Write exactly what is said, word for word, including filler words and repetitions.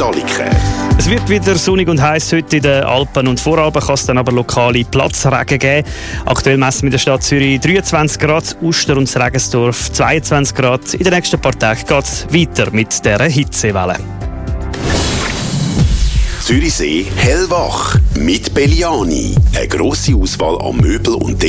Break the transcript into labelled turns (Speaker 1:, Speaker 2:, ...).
Speaker 1: Staliken.
Speaker 2: Es wird wieder sonnig und heiß heute in den Alpen und Voralpen, kann es dann aber lokale Platzregen geben. Aktuell messen wir in der Stadt Zürich dreiundzwanzig Grad, Uster und Regensdorf zweiundzwanzig Grad. In den nächsten paar Tagen geht es weiter mit dieser Hitzewelle.
Speaker 1: Zürichsee hellwach mit Belliani. Eine grosse Auswahl an Möbel und